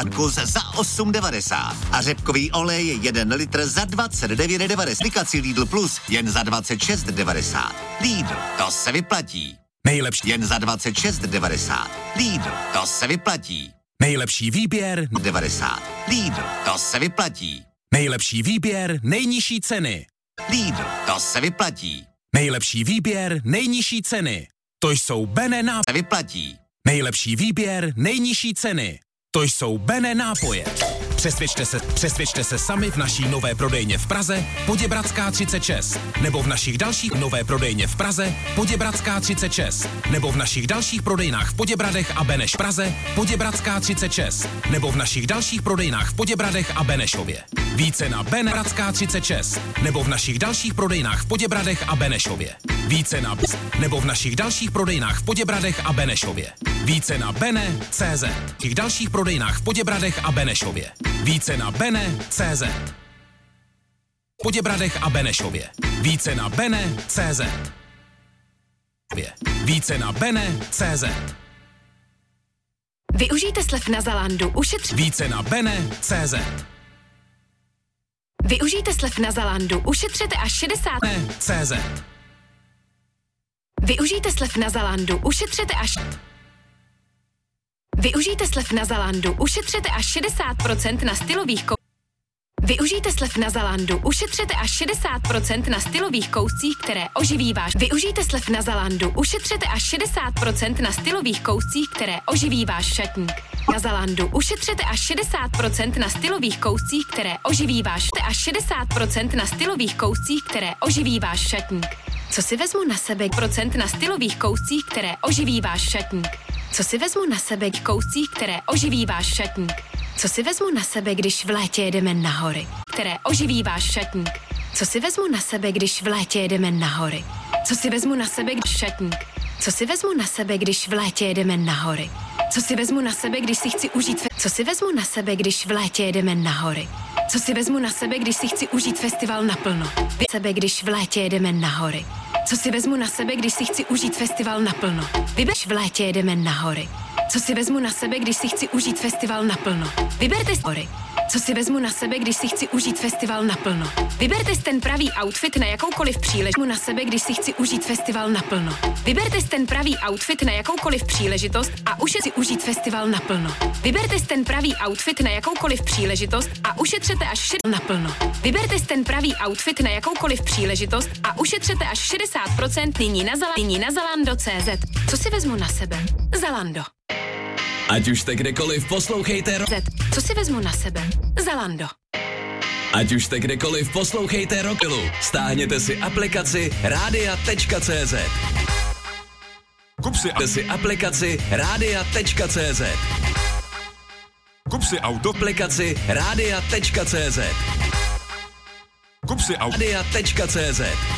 Ankus za 8,90 a řepkový olej 1 litr za 29,90. Aplikaci Lidl Plus jen za 26,90. Lidl, to se vyplatí. Nejlepší jen za 26,90. Lidl, to se vyplatí. Nejlepší výběr 90. Lidl, to se vyplatí. Nejlepší výběr, nejnižší ceny. Lidl, to se vyplatí. Nejlepší výběr, nejnižší ceny. To jsou Bene nápoje. Se vyplatí. Nejlepší výběr, nejnižší ceny. To jsou Bene nápoje. Přesvědčte se sami v naší nové prodejně v Praze, Poděbradská 36, nebo v našich dalších nové prodejně v Praze, Poděbradská 36, nebo v našich dalších prodejnách v Poděbradech a Beneš Praze, Poděbradská 36, nebo v našich dalších prodejnách v Poděbradech a Benešově. Více na Benebradská 36, nebo v našich dalších prodejnách v Poděbradech a Benešově. Více na nebo v našich dalších prodejnách v Poděbradech a Benešově. Více na Bene.cz. V dalších prodejnách v Poděbradech a Benešově. Více na Bene.cz. Poděbradech a Benešově. Více na Bene.cz. Více na Bene.cz. Využijte slev na Zalandu, ušetřte. Více na Bene.cz. Využijte slev na Zalandu, ušetřete až 60. Bene.cz. Využijte slev na Zalandu, ušetřete až. Využijte slev na Zalandu, ušetřete až 60% na stylových Využijte slev na Zalandu, ušetřete až 60% na stylových kouscích, které oživí váš. Využijte slev na Zalandu, ušetřete až 60% na stylových kouscích, které oživí váš šatník. Na Zalandu ušetřete až 60% na stylových kouscích, které oživí váš. Až 60% na stylových kouscích, které oživí váš šatník. Co si vezmu na sebe procent na stylových kouscích, které oživí váš šatník. Co si vezmu na sebe kouscích, které oživí váš šatník. Co si vezmu na sebe, když v létě jedeme na hory, které oživí váš šatník. Co si vezmu na sebe, když v létě jedeme na hory. Co si vezmu na sebe, když šatník. Co si vezmu na sebe, když v létě jedeme na hory. Co si vezmu na sebe, když si chci užít. Co si vezmu na sebe, když v létě jedeme na hory. Co si vezmu na sebe, když si chci užít festival naplno. Sebe, když v létě jedeme na hory. Co si vezmu na sebe, když si chci užít festival naplno. Vyberš v létě jedeme na hory. Co si vezmu na sebe, když si chci užít festival naplno. Vyberte hory. Co si vezmu na sebe, když si chci užít festival naplno. Vyberte ten pravý outfit na jakoukoliv příležitost. Na sebe, když si chci užít festival naplno. Vyberte ten pravý outfit na jakoukoliv příležitost a si užít festival naplno. Vyberte ten pravý outfit na jakoukoliv příležitost a ušetřete až 60% naplno. Vyberte ten pravý outfit na jakoukoliv příležitost a ušetřete až 60% nyní na Zalando.cz. Co si vezmu na sebe? Zalando. Ať už jste kdekoliv, poslouchejte Co si vezmu na sebe? Zalando. Ať už jste kdekoliv, poslouchejte Rockilu. Stáhněte si aplikaci Rádia.cz. Kup si aplikaci Rádia.cz. Kup si auto. Aplikaci Rádia.cz. Kup si auto. Rádia.cz.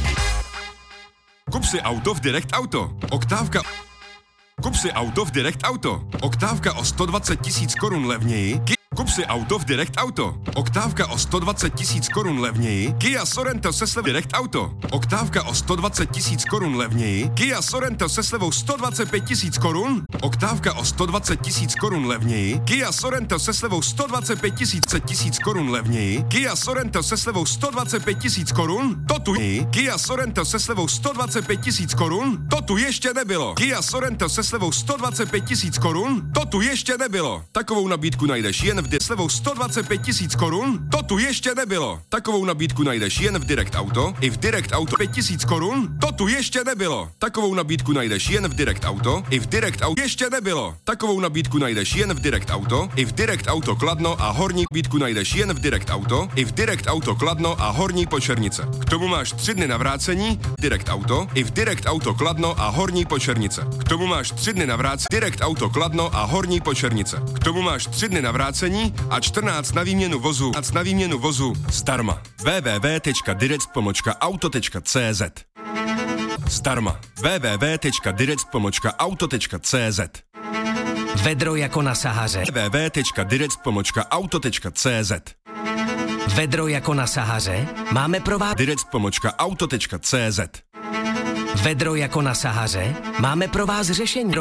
Kup si auto v Direct Auto. Oktávka. Kup si auto v Direct Auto. Oktávka o 120 000 korun levněji. Kup si auto v Direct Auto. Oktávka o 120 000 korun levněji. Kia Sorento se slevou Direct Auto. Oktávka o 120 000 korun levněji. Kia Sorento se slevou 125 000 korun. Oktávka o 120 000 korun levněji. Kia Sorento se slevou 125 000 korun levněji. Kia Sorento se slevou 125 000 korun. To tu je. Kia Sorento se slevou 125 000 korun. To tu ještě nebylo. Kia Sorento se slevou 125 000 korun. To tu ještě nebylo. Takovou nabídku najdeš jen v slevou 125 000 korun? To tu ještě nebylo. Takovou nabídku najdeš jen v Direct Auto. I v Direct Auto 5 000 korun? To tu ještě nebylo. Takovou nabídku najdeš jen v Direct Auto. I v Direct Auto ještě nebylo. Takovou nabídku najdeš jen v Direct Auto. I v Direct Auto Kladno a Horní nabídku najdeš jen v Direct Auto. I v Direct Auto Kladno a Horní Počernice. K tomu máš 3 dny na vrácení. Direct Auto. I v Direct Auto Kladno a Horní Počernice. K tomu máš 3 dny na vrácení. Direct Auto Kladno a Horní Počernice. K tomu máš 3 dny na vrácení a 14 na výměnu vozu zdarma. www.direct-auto.cz. Zdarma. www.direct-auto.cz. Vedro jako na Sahaře. www.direct-auto.cz. Vedro jako na Sahaře. Máme pro vás direct-auto.cz. Vedro jako na Sahaře. Máme pro vás řešení.